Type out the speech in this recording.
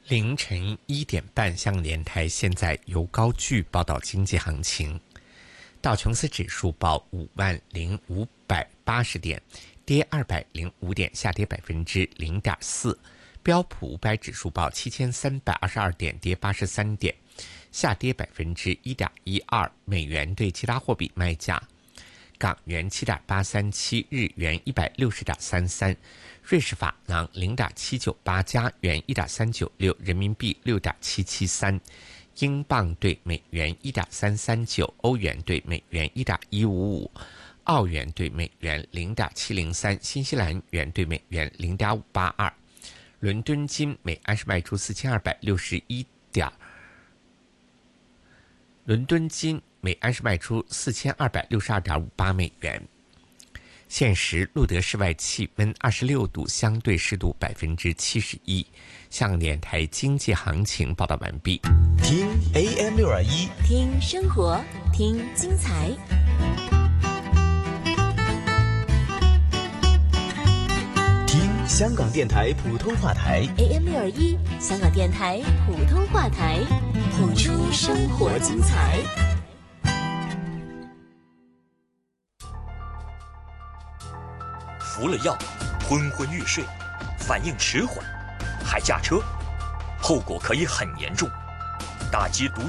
凌晨1点半，香港电台现在由高炬报道经济行情。道琼斯指数报50580点，跌205点，下跌0.4%。标普500指数报7322点，跌83点，下跌1.12%。美元对其他货币卖价：港元7.837，日元160.33，瑞士法郎0.798，加元1.396，人民币6.773，英镑对美元1.339，欧元对美元1.155，澳元对美元0.703，新西兰元对美元0.582。伦敦金每安士卖出4262.58美元。现时路德室外气温26度，相对湿度71%。香港电台经济行情报道完毕。 听 AM621， 听生活，听精彩。 听香港电台普通话台 AM621，香港电台普通话台，谱出生活精彩。 服了药，昏昏欲睡，反应迟缓，还驾车，后果可以很严重。打击毒